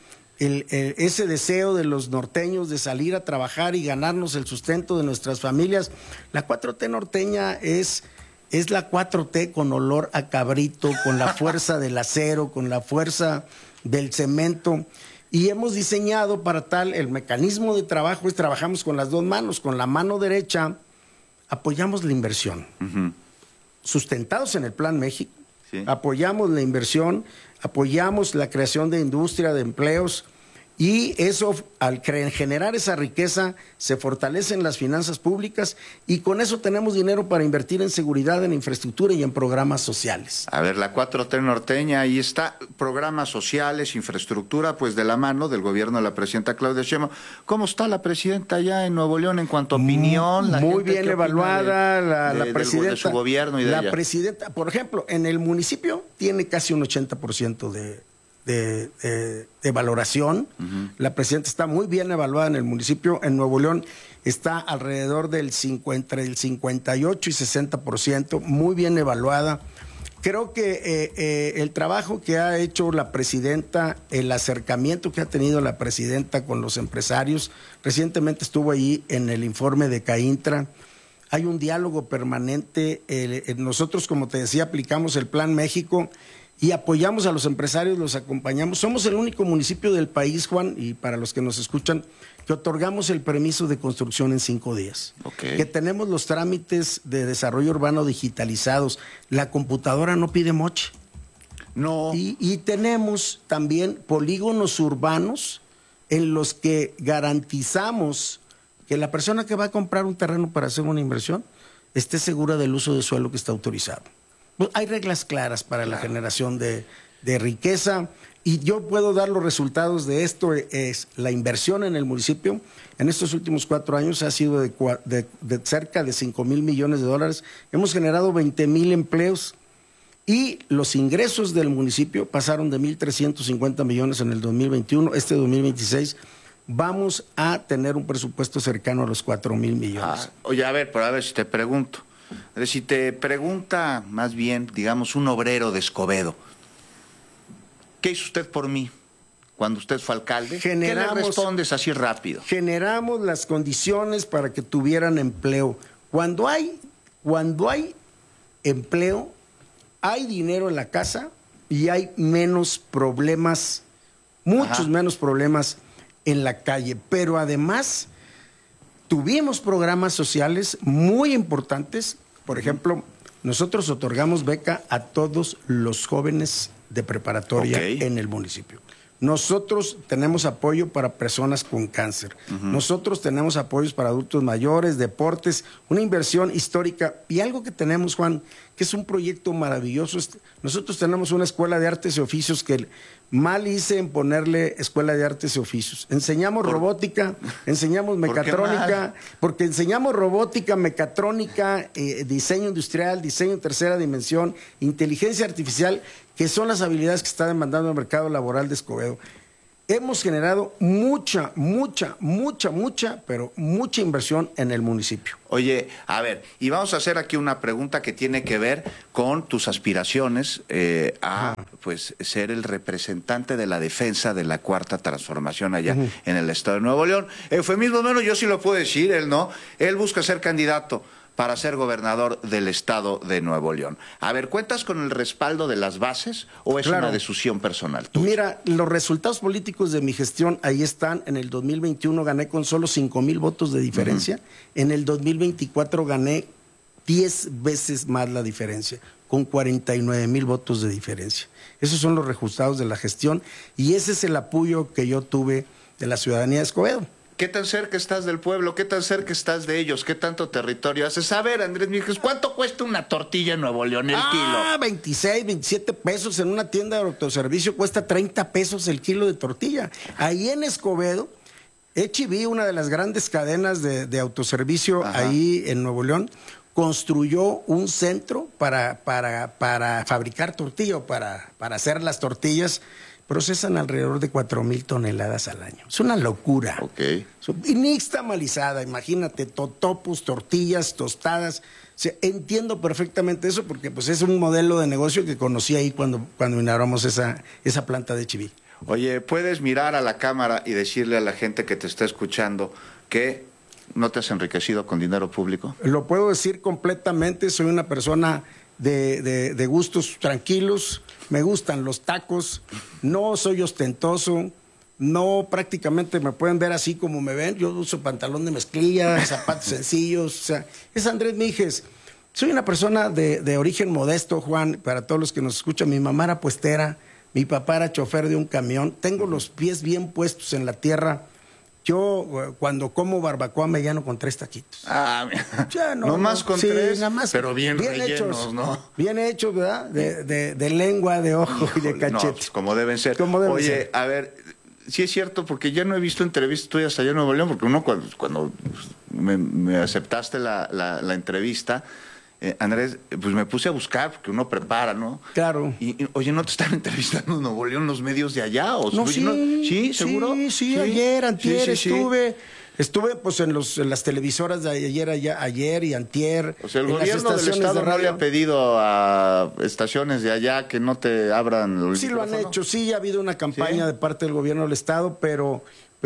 ese deseo de los norteños de salir a trabajar y ganarnos el sustento de nuestras familias. La 4T norteña es la 4T con olor a cabrito, con la fuerza del acero, con la fuerza del cemento. Y hemos diseñado para tal, el mecanismo de trabajo es trabajamos con las 2 manos. Con la mano derecha apoyamos la inversión. Sustentados en el Plan México, apoyamos la inversión, apoyamos la creación de industria, de empleos, y eso, al generar esa riqueza, se fortalecen las finanzas públicas, y con eso tenemos dinero para invertir en seguridad, en infraestructura y en programas sociales. A ver, la 4T norteña, ahí está, programas sociales, infraestructura, pues de la mano del gobierno de la presidenta Claudia Sheinbaum. ¿Cómo está la presidenta allá en Nuevo León en cuanto a opinión? Muy bien evaluada la presidenta. De su gobierno y de ella. Presidenta, por ejemplo, en el municipio tiene casi un 80% de valoración. La presidenta está muy bien evaluada en el municipio. En Nuevo León está alrededor del entre el 58 y 60%, muy bien evaluada. Creo que el trabajo que ha hecho la presidenta, el acercamiento que ha tenido la presidenta con los empresarios, recientemente estuvo allí en el informe de CAINTRA. Hay un diálogo permanente. Nosotros, como te decía, aplicamos el Plan México y apoyamos a los empresarios, los acompañamos. Somos el único municipio del país, Juan, y para los que nos escuchan, que otorgamos el permiso de construcción en 5 días. Que tenemos los trámites de desarrollo urbano digitalizados. La computadora no pide moche. No. Y tenemos también polígonos urbanos en los que garantizamos que la persona que va a comprar un terreno para hacer una inversión esté segura del uso de suelo que está autorizado. Hay reglas claras para la generación de riqueza, y yo puedo dar los resultados de esto. Es la inversión en el municipio en estos últimos 4 años ha sido de cerca de 5,000 millones de dólares. Hemos generado 20,000 empleos, y los ingresos del municipio pasaron de 1,350 millones en el 2021. Este 2026 vamos a tener un presupuesto cercano a los 4,000 millones. Oye, a ver si te pregunto. Si te pregunta más bien, digamos, un obrero de Escobedo, ¿qué hizo usted por mí cuando usted fue alcalde? ¿Qué le respondes así rápido? Generamos las condiciones para que tuvieran empleo. Cuando hay empleo, hay dinero en la casa y hay menos problemas, muchos menos problemas en la calle. Pero además tuvimos programas sociales muy importantes. Por ejemplo, nosotros otorgamos beca a todos los jóvenes de preparatoria en el municipio. Nosotros tenemos apoyo para personas con cáncer. Nosotros tenemos apoyos para adultos mayores, deportes, una inversión histórica. Y algo que tenemos, Juan, que es un proyecto maravilloso. Nosotros tenemos una escuela de artes y oficios que mal hice en ponerle escuela de artes y oficios. Enseñamos robótica, enseñamos mecatrónica, porque enseñamos robótica, mecatrónica, diseño industrial, diseño en tercera dimensión, inteligencia artificial, que son las habilidades que está demandando el mercado laboral de Escobedo. Hemos generado mucha inversión en el municipio. Oye, a ver, y vamos a hacer aquí una pregunta que tiene que ver con tus aspiraciones a pues ser el representante de la defensa de la Cuarta Transformación allá en el estado de Nuevo León. Eufemismo menos, yo sí lo puedo decir, él no. Él busca ser candidato para ser gobernador del estado de Nuevo León. A ver, ¿cuentas con el respaldo de las bases o es una decisión personal tuya? Mira, los resultados políticos de mi gestión ahí están. En el 2021 gané con solo 5,000 votos de diferencia. En el 2024 gané 10 veces más la diferencia, con 49,000 votos de diferencia. Esos son los resultados de la gestión y ese es el apoyo que yo tuve de la ciudadanía de Escobedo. ¿Qué tan cerca estás del pueblo? ¿Qué tan cerca estás de ellos? ¿Qué tanto territorio haces? A ver, Andrés Mijes, ¿cuánto cuesta una tortilla en Nuevo León el kilo? 26, 27 pesos. En una tienda de autoservicio cuesta 30 pesos el kilo de tortilla. Ahí en Escobedo, H-E-B, una de las grandes cadenas de autoservicio ahí en Nuevo León, construyó un centro para fabricar tortilla o para hacer las tortillas. Procesan alrededor de 4,000 toneladas al año. Es una locura. Y nixtamalizada, imagínate, totopos, tortillas, tostadas. O sea, entiendo perfectamente eso porque pues es un modelo de negocio que conocí ahí cuando inauguramos esa planta de H-E-B. Oye, ¿puedes mirar a la cámara y decirle a la gente que te está escuchando que no te has enriquecido con dinero público? Lo puedo decir completamente, soy una persona de gustos tranquilos, me gustan los tacos, no soy ostentoso, no prácticamente me pueden ver así como me ven, yo uso pantalón de mezclilla, zapatos sencillos, o sea, es Andrés Mijes. Soy una persona de origen modesto, Juan, para todos los que nos escuchan. Mi mamá era puestera, mi papá era chofer de un camión, tengo los pies bien puestos en la tierra. Yo cuando como barbacoa me lleno con 3 taquitos. No más con 3, nada más, pero bien rellenos, hechos, ¿no? Bien hechos, ¿verdad? De lengua, de ojo y de cachete. No, pues como deben ser. Oye, a ver, sí es cierto, porque ya no he visto entrevistas tuyas allá en Nuevo León, porque uno cuando me aceptaste la entrevista, Andrés, pues me puse a buscar, porque uno prepara, ¿no? Claro. Y oye, ¿no te están entrevistando en Nuevo León los medios de allá? ¿O no, sí, ¿seguro? Sí, ayer, antier, estuve pues en las televisoras de ayer y antier. O sea, el gobierno del estado no le ha pedido a estaciones de allá que no te abran el micrófono. Sí lo han hecho, sí, ha habido una campaña de parte del gobierno del estado, pero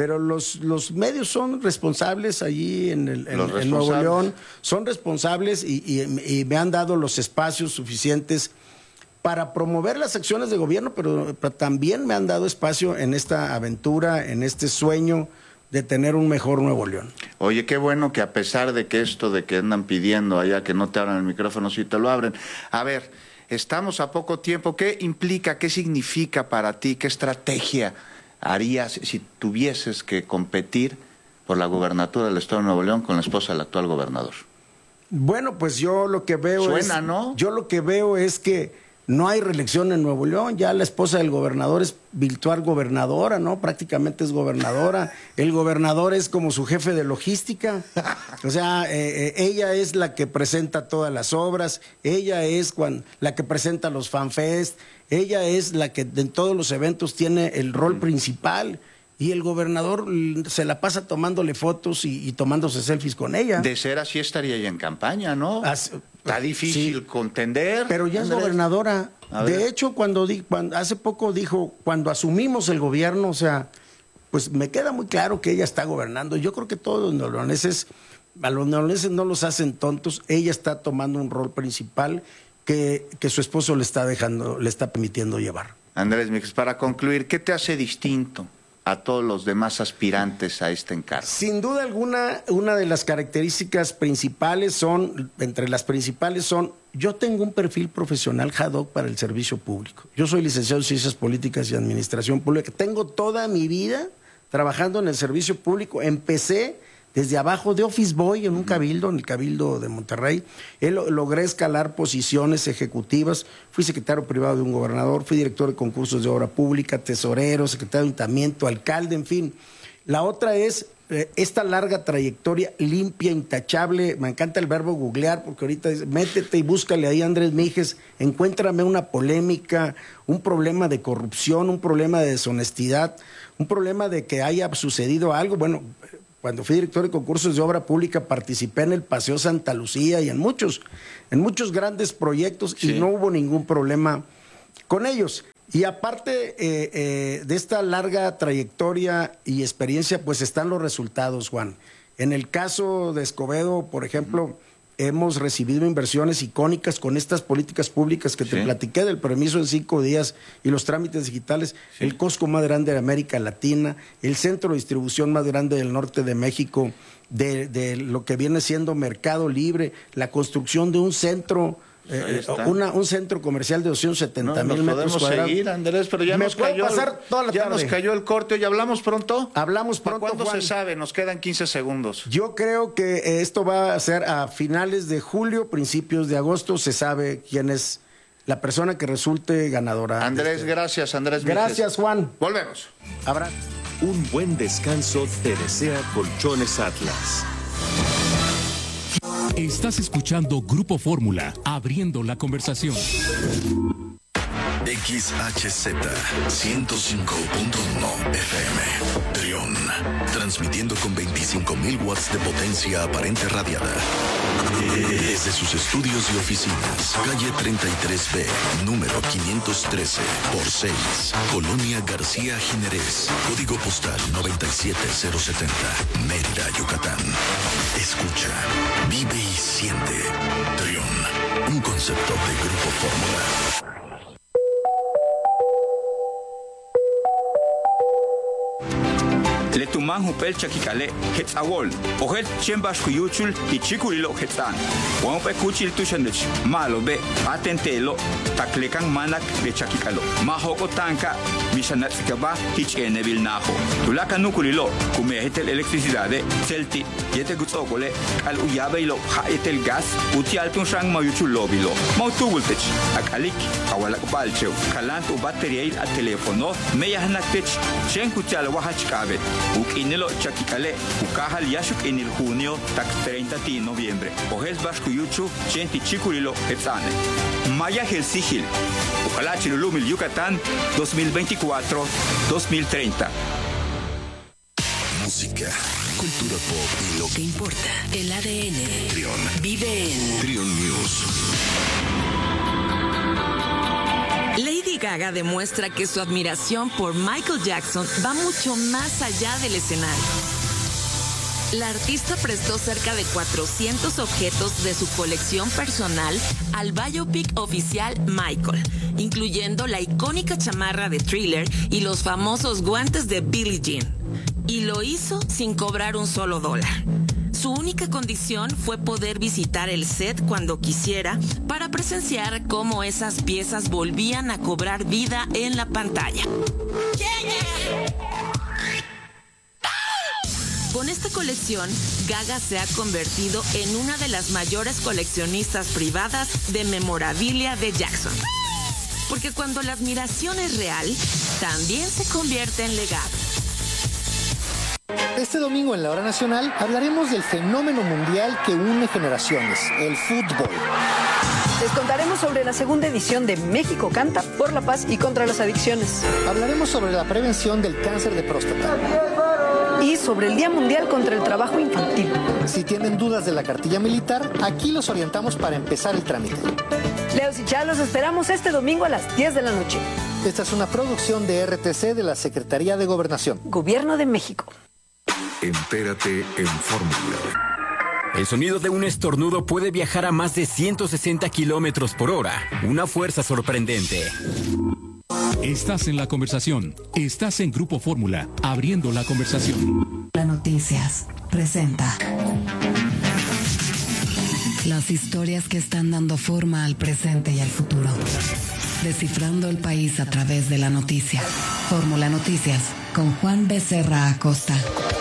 los medios son responsables allí en Nuevo León, son responsables y me han dado los espacios suficientes para promover las acciones de gobierno, pero también me han dado espacio en esta aventura, en este sueño de tener un mejor Nuevo León. Oye, qué bueno que a pesar de que esto de que andan pidiendo allá que no te abran el micrófono, sí te lo abren. A ver, estamos a poco tiempo. ¿Qué implica, qué significa para ti, qué estrategia harías si tuvieses que competir por la gubernatura del estado de Nuevo León con la esposa del actual gobernador? Bueno, pues yo lo que veo yo lo que veo es que no hay reelección en Nuevo León, ya la esposa del gobernador es virtual gobernadora, ¿no? Prácticamente es gobernadora. El gobernador es como su jefe de logística. O sea, ella es la que presenta todas las obras, ella es la que presenta los fanfest, ella es la que en todos los eventos tiene el rol principal. Y el gobernador se la pasa tomándole fotos y tomándose selfies con ella. De ser así estaría ella en campaña, ¿no? Está difícil contender. Pero ya es gobernadora. De hecho, hace poco dijo, cuando asumimos el gobierno, o sea, pues me queda muy claro que ella está gobernando. Yo creo que todos los neoloneses, a los neoloneses no los hacen tontos. Ella está tomando un rol principal que su esposo le está permitiendo llevar. Andrés Mijes, para concluir, ¿qué te hace distinto a todos los demás aspirantes a este encargo? Sin duda alguna, una de las características principales entre las principales son yo tengo un perfil profesional ad hoc para el servicio público. Yo soy licenciado en Ciencias Políticas y Administración Pública. Tengo toda mi vida trabajando en el servicio público. Empecé desde abajo de Office Boy en un cabildo, en el Cabildo de Monterrey. Logré escalar posiciones ejecutivas. Fui secretario privado de un gobernador, fui director de concursos de obra pública, tesorero, secretario de ayuntamiento, alcalde, en fin. La otra es esta larga trayectoria limpia, intachable. Me encanta el verbo googlear, porque ahorita dice, métete y búscale ahí, Andrés Mijes, encuéntrame una polémica, un problema de corrupción, un problema de deshonestidad, un problema de que haya sucedido algo. Bueno, cuando fui director de concursos de obra pública participé en el Paseo Santa Lucía y en muchos grandes proyectos, sí, y no hubo ningún problema con ellos. Y aparte de esta larga trayectoria y experiencia, pues están los resultados, Juan. En el caso de Escobedo, por ejemplo, hemos recibido inversiones icónicas con estas políticas públicas que te platiqué, del permiso en 5 días y los trámites digitales, el Costco más grande de América Latina, el centro de distribución más grande del norte de México, de lo que viene siendo Mercado Libre, la construcción de un centro... un centro comercial de 270,000 metros cuadrados. Podemos seguir, Andrés, pero ya nos cayó, nos cayó el corte. ¿Y hablamos pronto? Hablamos pronto, ¿Cuándo Juan? se sabe? Nos quedan 15 segundos. Yo creo que esto va a ser a finales de julio, principios de agosto. Se sabe quién es la persona que resulte ganadora. Andrés, gracias, Andrés. Gracias, Juan. Volvemos. Habrá un buen descanso te desea Colchones Atlas. Estás escuchando Grupo Fórmula, abriendo la conversación. XHZ 105.1 FM Trión, transmitiendo con 25,000 watts de potencia aparente radiada desde sus estudios y oficinas, calle 33B, número 513 por 6, Colonia García Jiménez, código postal 97070, Mérida, Yucatán. Escucha, vive y siente. Trión, un concepto de Grupo Fórmula. Letuman hupel chakikale hetzawol ohet chembash kuyuchul ichikulilo hetzan wampe kuchil tushandech malo be atentelo taklekan manak de chakikalo mahoko tanka mishanatsikaba hichenevil naho tulaka nukulilo kumehetel electricidade celti yete gutsokole al uyabeilo haetel gas uti altun shang mayuchul lobilo mautubultech akalik awalak balchew kalantu bateriail a telefono meyahnatech chenkuchal wahachkabe Ukinilo chakikale, ukahal yashuk en el junio, tak 30 de noviembre. Ojes bashkuyuchu, chenti chikulilo, hetzane. Maya Helsigil, Ukalachilulumil Yucatán, 2024-2030. Música, cultura pop y lo que importa. El ADN. Trión. Vive en Trión News. Lady Gaga demuestra que su admiración por Michael Jackson va mucho más allá del escenario. La artista prestó cerca de 400 objetos de su colección personal al biopic oficial Michael, incluyendo la icónica chamarra de Thriller y los famosos guantes de Billie Jean. Y lo hizo sin cobrar un solo dólar. Su única condición fue poder visitar el set cuando quisiera para presenciar cómo esas piezas volvían a cobrar vida en la pantalla. Con esta colección, Gaga se ha convertido en una de las mayores coleccionistas privadas de memorabilia de Jackson. Porque cuando la admiración es real, también se convierte en legado. Este domingo en la Hora Nacional hablaremos del fenómeno mundial que une generaciones, el fútbol. Les contaremos sobre la segunda edición de México Canta por la paz y contra las adicciones. Hablaremos sobre la prevención del cáncer de próstata. Y sobre el Día Mundial contra el Trabajo Infantil. Si tienen dudas de la cartilla militar, aquí los orientamos para empezar el trámite. Leos y Chá, los esperamos este domingo a las 10 de la noche. Esta es una producción de RTC de la Secretaría de Gobernación. Gobierno de México. Entérate en Fórmula. El sonido de un estornudo puede viajar a más de 160 kilómetros por hora. Una fuerza sorprendente. Estás en la conversación. Estás en Grupo Fórmula, abriendo la conversación. Las noticias presenta. Las historias que están dando forma al presente y al futuro. Descifrando el país a través de la noticia. Fórmula Noticias, con Juan Becerra Acosta.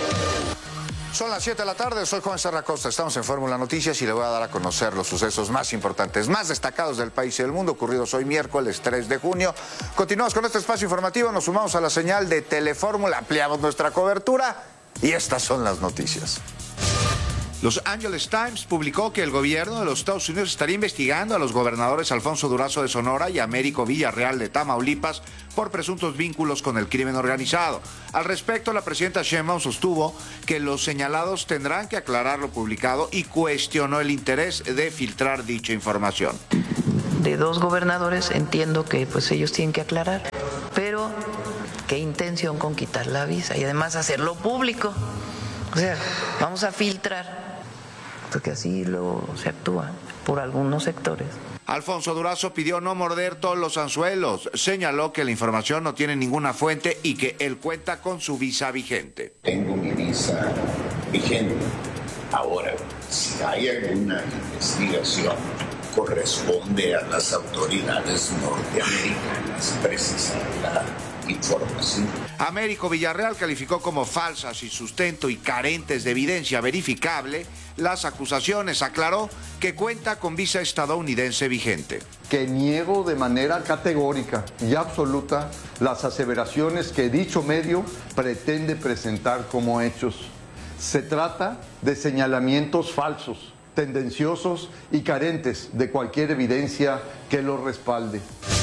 Son las 7 de la tarde, soy Juan Becerra Acosta, estamos en Fórmula Noticias y le voy a dar a conocer los sucesos más importantes, más destacados del país y del mundo, ocurridos hoy miércoles 3 de junio. Continuamos con este espacio informativo, nos sumamos a la señal de Telefórmula, ampliamos nuestra cobertura y estas son las noticias. Los Angeles Times publicó que el gobierno de los Estados Unidos estaría investigando a los gobernadores Alfonso Durazo de Sonora y Américo Villarreal de Tamaulipas por presuntos vínculos con el crimen organizado. Al respecto, la presidenta Sheinbaum sostuvo que los señalados tendrán que aclarar lo publicado y cuestionó el interés de filtrar dicha información. De dos gobernadores entiendo que pues ellos tienen que aclarar, pero qué intención con quitar la visa y además hacerlo público. O sea, vamos a filtrar. Porque así luego se actúa por algunos sectores. Alfonso Durazo pidió no morder todos los anzuelos. Señaló que la información no tiene ninguna fuente y que él cuenta con su visa vigente. Tengo mi visa vigente. Ahora, si hay alguna investigación, corresponde a las autoridades norteamericanas precisar la información. Américo Villarreal calificó como falsas, sin sustento y carentes de evidencia verificable las acusaciones. Aclaró que cuenta con visa estadounidense vigente. Que niego de manera categórica y absoluta las aseveraciones que dicho medio pretende presentar como hechos. Se trata de señalamientos falsos, tendenciosos y carentes de cualquier evidencia que los respalde.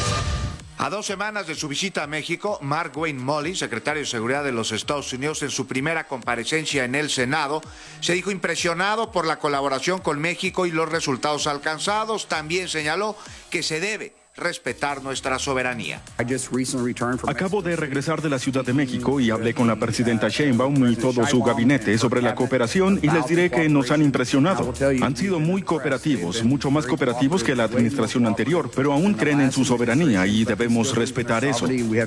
A 2 semanas de su visita a México, Mark Wayne Molly, secretario de Seguridad de los Estados Unidos, en su primera comparecencia en el Senado, se dijo impresionado por la colaboración con México y los resultados alcanzados. También señaló que se debe respetar nuestra soberanía. Acabo de regresar de la Ciudad de México y hablé con la presidenta Sheinbaum y todo su gabinete sobre la cooperación y les diré que nos han impresionado. Han sido muy cooperativos, mucho más cooperativos que la administración anterior, pero aún creen en su soberanía y debemos respetar eso.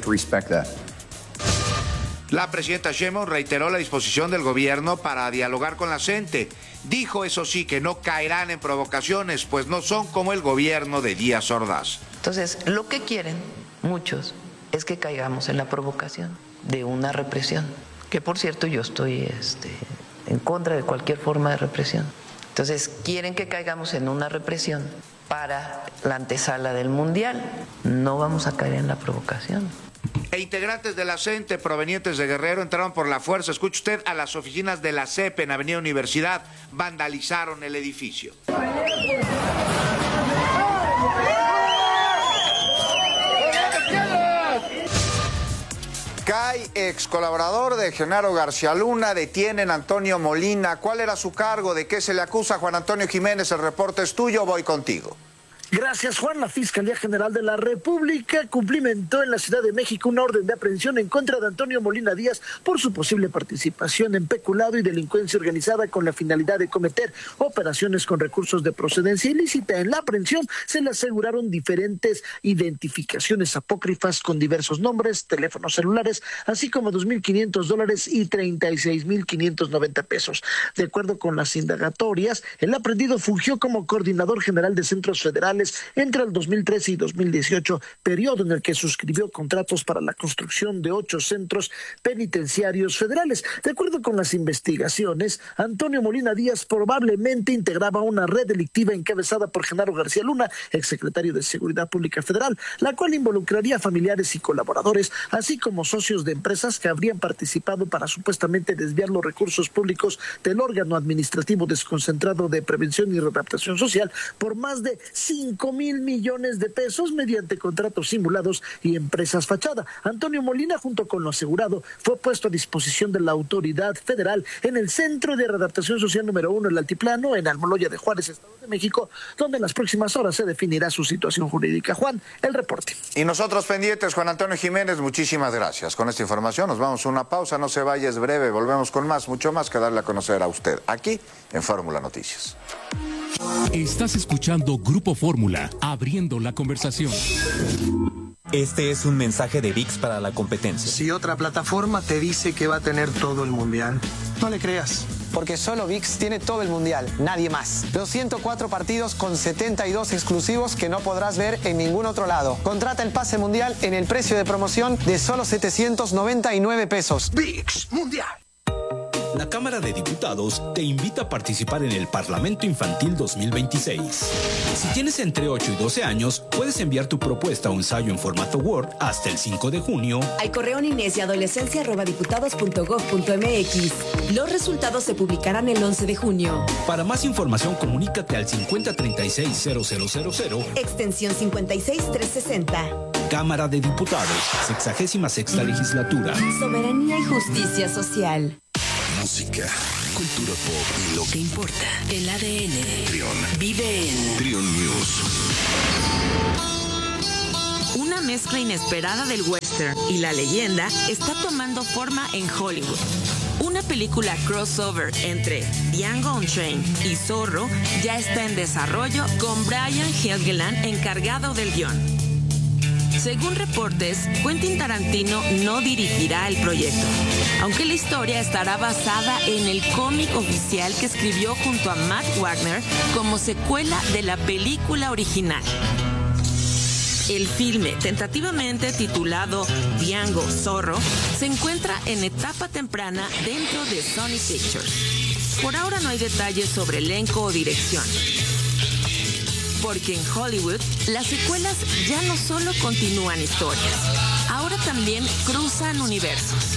La presidenta Sheinbaum reiteró la disposición del gobierno para dialogar con la gente. Dijo, eso sí, que no caerán en provocaciones, pues no son como el gobierno de Díaz Ordaz. Entonces, lo que quieren muchos es que caigamos en la provocación de una represión, que por cierto yo estoy en contra de cualquier forma de represión. Entonces, quieren que caigamos en una represión para la antesala del Mundial. No vamos a caer en la provocación. E integrantes de la CENTE provenientes de Guerrero entraron por la fuerza, escuche usted, a las oficinas de la CEP en Avenida Universidad, vandalizaron el edificio. Cae ex colaborador de Genaro García Luna, detienen a Antonio Molina. ¿Cuál era su cargo? ¿De qué se le acusa? Juan Antonio Jiménez, el reporte es tuyo, voy contigo. Gracias, Juan. La Fiscalía General de la República cumplimentó en la Ciudad de México una orden de aprehensión en contra de Antonio Molina Díaz por su posible participación en peculado y delincuencia organizada con la finalidad de cometer operaciones con recursos de procedencia ilícita. En la aprehensión se le aseguraron diferentes identificaciones apócrifas con diversos nombres, teléfonos celulares, así como $2,500 y $36,590. De acuerdo con las indagatorias, el aprehendido fungió como coordinador general de centros federales entre el 2013 y 2018, periodo en el que suscribió contratos para la construcción de 8 centros penitenciarios federales. De acuerdo con las investigaciones, Antonio Molina Díaz probablemente integraba una red delictiva encabezada por Genaro García Luna, exsecretario de Seguridad Pública Federal, la cual involucraría familiares y colaboradores, así como socios de empresas que habrían participado para supuestamente desviar los recursos públicos del órgano administrativo desconcentrado de prevención y readaptación social por más de 5,000 millones de pesos mediante contratos simulados y empresas fachada. Antonio Molina, junto con lo asegurado, fue puesto a disposición de la autoridad federal en el Centro de Readaptación Social número 1, el Altiplano, en Almoloya de Juárez, Estado de México, donde en las próximas horas se definirá su situación jurídica. Juan, el reporte. Y nosotros pendientes, Juan Antonio Jiménez, muchísimas gracias. Con esta información nos vamos a una pausa, no se vaya, es breve, volvemos con más, mucho más que darle a conocer a usted, aquí en Fórmula Noticias. Estás escuchando Grupo Fórmula, abriendo la conversación. Este es un mensaje de ViX para la competencia. Si otra plataforma te dice que va a tener todo el mundial, no le creas. porque solo ViX tiene todo el mundial, nadie más. Los 104 partidos con 72 exclusivos que no podrás ver en ningún otro lado. Contrata el pase mundial en el precio de promoción de solo 799 pesos. ViX Mundial. La Cámara de Diputados te invita a participar en el Parlamento Infantil 2026. Si tienes entre 8 y 12 años, puedes enviar tu propuesta o ensayo en formato Word hasta el 5 de junio al correo ninesyadolescencia@diputados.gov.mx. Los resultados se publicarán el 11 de junio. Para más información, comunícate al 5036-0000, extensión 56360. Cámara de Diputados, 66ª legislatura. Soberanía y justicia social. Música, cultura pop y lo que importa. El ADN de Trión. Vive en Trión News. Una mezcla inesperada del western y la leyenda está tomando forma en Hollywood. Una película crossover entre Django Unchained y Zorro ya está en desarrollo con Brian Helgeland encargado del guión. Según reportes, Quentin Tarantino no dirigirá el proyecto, aunque la historia estará basada en el cómic oficial que escribió junto a Matt Wagner como secuela de la película original. El filme, tentativamente titulado Django Zorro, se encuentra en etapa temprana dentro de Sony Pictures. Por ahora no hay detalles sobre elenco o dirección. Porque en Hollywood, las secuelas ya no solo continúan historias, ahora también cruzan universos.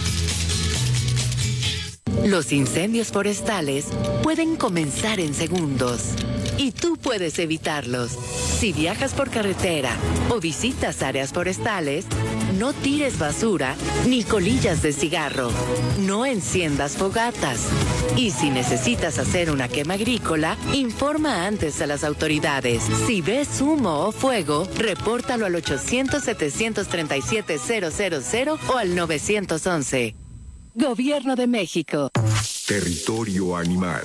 Los incendios forestales pueden comenzar en segundos y tú puedes evitarlos. Si viajas por carretera o visitas áreas forestales, no tires basura ni colillas de cigarro. No enciendas fogatas. Y si necesitas hacer una quema agrícola, informa antes a las autoridades. Si ves humo o fuego, repórtalo al 800-737-000 o al 911. Gobierno de México. Territorio animal.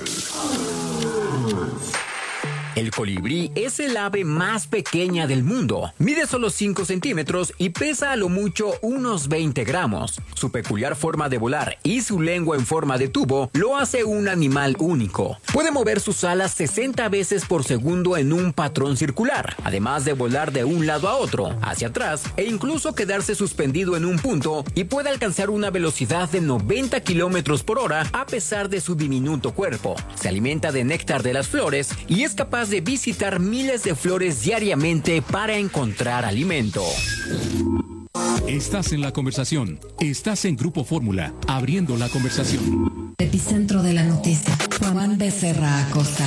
El colibrí es el ave más pequeña del mundo. Mide solo 5 centímetros y pesa a lo mucho unos 20 gramos. Su peculiar forma de volar y su lengua en forma de tubo lo hace un animal único. Puede mover sus alas 60 veces por segundo en un patrón circular, además de volar de un lado a otro, hacia atrás e incluso quedarse suspendido en un punto, y puede alcanzar una velocidad de 90 kilómetros por hora a pesar de su diminuto cuerpo. Se alimenta de néctar de las flores y es capaz de visitar miles de flores diariamente para encontrar alimento. Estás en la conversación. Estás en Grupo Fórmula, abriendo la conversación. Epicentro de la noticia. Juan Becerra Acosta.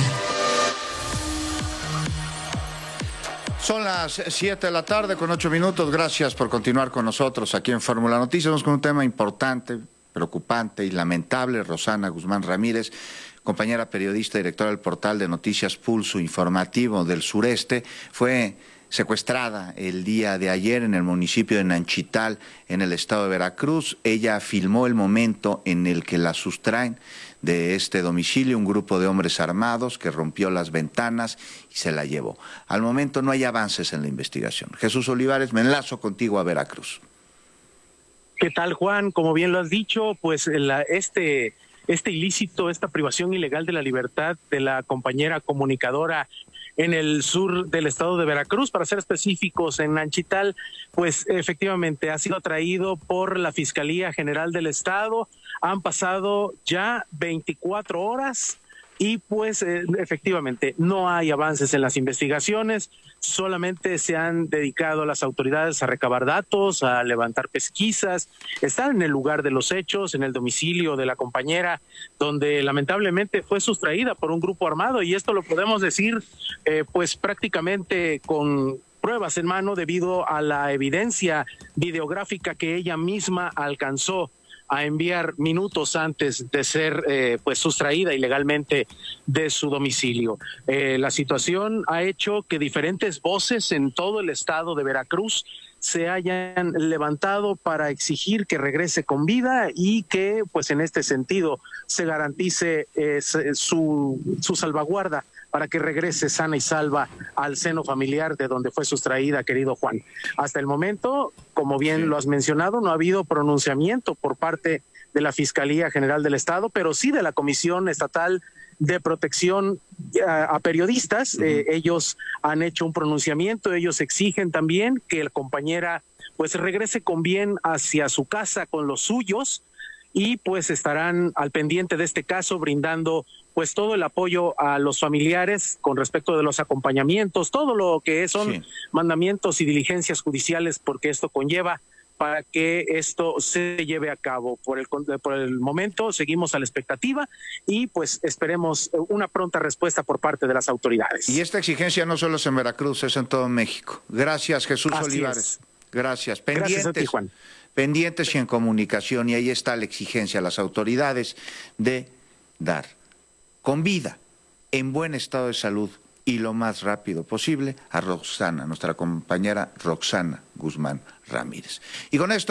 Son las 7 de la tarde con 8 minutos. Gracias por continuar con nosotros aquí en Fórmula Noticias. Vamos con un tema importante, preocupante y lamentable. Rosana Guzmán Ramírez, compañera periodista, directora del portal de noticias Pulso Informativo del Sureste, fue secuestrada el día de ayer en el municipio de Nanchital, en el estado de Veracruz. Ella filmó el momento en el que la sustraen de este domicilio un grupo de hombres armados que rompió las ventanas y se la llevó. Al momento no hay avances en la investigación. Jesús Olivares, me enlazo contigo a Veracruz. ¿Qué tal, Juan? Como bien lo has dicho, pues este ilícito, esta privación ilegal de la libertad de la compañera comunicadora en el sur del estado de Veracruz, para ser específicos en Nanchital, pues efectivamente ha sido traído por la Fiscalía General del Estado. Han pasado ya 24 horas y pues efectivamente no hay avances en las investigaciones. Solamente se han dedicado las autoridades a recabar datos, a levantar pesquisas. Están en el lugar de los hechos, en el domicilio de la compañera, donde lamentablemente fue sustraída por un grupo armado, y esto lo podemos decir pues prácticamente con pruebas en mano debido a la evidencia videográfica que ella misma alcanzó a enviar minutos antes de ser pues sustraída ilegalmente de su domicilio. La situación ha hecho que diferentes voces en todo el estado de Veracruz se hayan levantado para exigir que regrese con vida y que pues en este sentido se garantice su salvaguarda para que regrese sana y salva al seno familiar de donde fue sustraída, querido Juan. Hasta el momento, como bien lo has mencionado, no ha habido pronunciamiento por parte de la Fiscalía General del Estado, pero sí de la Comisión Estatal de Protección a Periodistas. Ellos han hecho un pronunciamiento, ellos exigen también que la compañera pues regrese con bien hacia su casa con los suyos, y pues estarán al pendiente de este caso, brindando pues todo el apoyo a los familiares con respecto de los acompañamientos, todo lo que son mandamientos y diligencias judiciales, porque esto conlleva para que esto se lleve a cabo. Por el momento seguimos a la expectativa y pues esperemos una pronta respuesta por parte de las autoridades. Y esta exigencia no solo es en Veracruz, es en todo México. Gracias, Jesús Olivares. Gracias. Gracias a ti, Juan. Pendientes y en comunicación, y ahí está la exigencia a las autoridades de dar con vida, en buen estado de salud y lo más rápido posible a Roxana, nuestra compañera Roxana Guzmán Ramírez. Y con esto